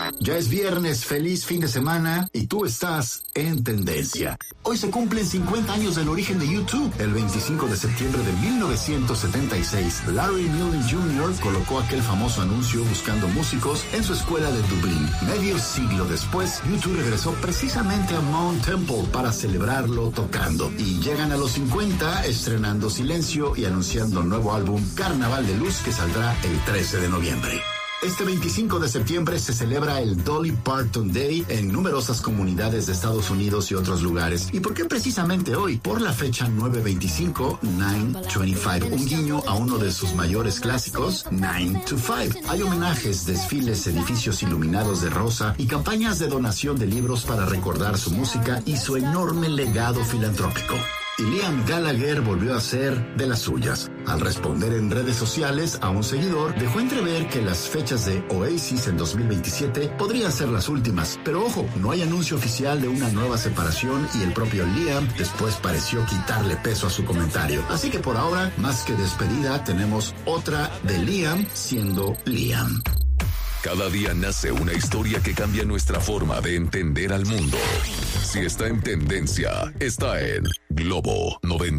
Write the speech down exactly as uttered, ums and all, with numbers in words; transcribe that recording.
Ya es viernes, feliz fin de semana y tú estás en tendencia. Hoy se cumplen cincuenta años del origen de YouTube. El veinticinco de septiembre de mil novecientos setenta y seis, Larry Mullen junior colocó aquel famoso anuncio buscando músicos en su escuela de Dublín. Medio siglo después, YouTube regresó precisamente a Mount Temple para celebrarlo tocando. Y llegan a los cincuenta estrenando Silencio y anunciando un nuevo álbum, Carnaval de Luz, que saldrá el trece de noviembre. Este veinticinco de septiembre se celebra el Dolly Parton Day en numerosas comunidades de Estados Unidos y otros lugares. ¿Y por qué precisamente hoy? Por la fecha nueve veinticinco, nueve veinticinco, un guiño a uno de sus mayores clásicos, nueve to cinco. Hay homenajes, desfiles, edificios iluminados de rosa y campañas de donación de libros para recordar su música y su enorme legado filantrópico. Y Liam Gallagher volvió a ser de las suyas. Al responder en redes sociales a un seguidor, dejó entrever que las fechas de Oasis en dos mil veintisiete podrían ser las últimas. Pero ojo, no hay anuncio oficial de una nueva separación y el propio Liam después pareció quitarle peso a su comentario. Así que por ahora, más que despedida, tenemos otra de Liam siendo Liam. Cada día nace una historia que cambia nuestra forma de entender al mundo. Si está en tendencia, está en Globo noventa.